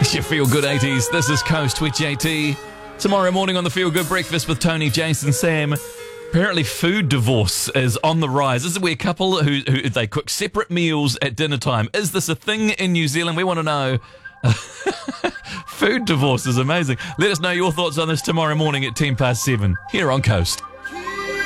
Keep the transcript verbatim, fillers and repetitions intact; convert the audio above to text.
It's your Feel Good eighties. This is Coast with J T. Tomorrow morning on the Feel Good Breakfast with Tony, Jason, Sam. Apparently food divorce is on the rise. This is where a couple who, who they cook separate meals at dinner time. Is this a thing in New Zealand? We want to know. Food divorce is amazing. Let us know your thoughts on this tomorrow morning at ten past seven here on Coast.